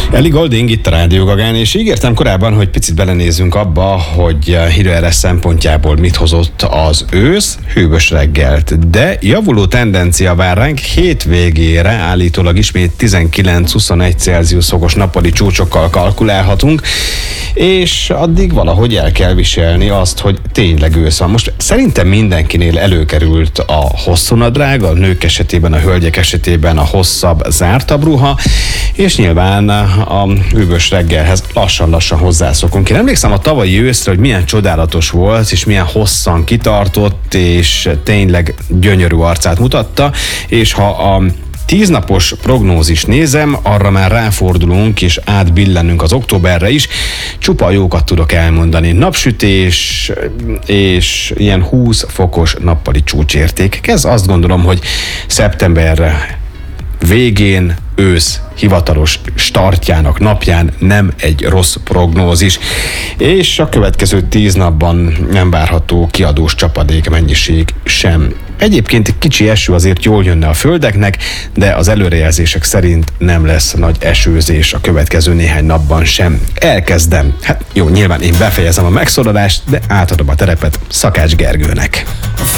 Ellie Goulding itt a Rádió Gagán, és ígértem korábban, hogy picit belenézzünk abba, hogy időjárás szempontjából mit hozott az ősz, hűvös reggelt. De javuló tendencia vár ránk, hétvégére állítólag ismét 19-21 Celsius fokos nappali csúcsokkal kalkulálhatunk, és addig valahogy el kell viselni azt, hogy tényleg ősz van. Most szerintem mindenkinél előkerült a hosszú nadrág, a nők esetében, a hölgyek esetében a hosszabb, zártabb ruha, és nyilván a hűvös reggelhez lassan-lassan hozzászokunk. Én emlékszem a tavalyi őszre, hogy milyen csodálatos volt, és milyen hosszan kitartott, és tényleg gyönyörű arcát mutatta, és ha a 10 napos prognózis nézem, arra már ráfordulunk, és átbillennünk az októberre is. Csupa jókat tudok elmondani. Napsütés és ilyen 20 fokos nappali csúcsérték. Ez azt gondolom, hogy szeptember végén, ősz hivatalos startjának napján nem egy rossz prognózis, és a következő 10 napban nem várható kiadós csapadék mennyiség sem. Egyébként egy kicsi eső azért jól jönne a földeknek, de az előrejelzések szerint nem lesz nagy esőzés a következő néhány napban sem. Elkezdem. Hát jó, nyilván én befejezem a megszólalást, de átadom a terepet Szakács Gergőnek.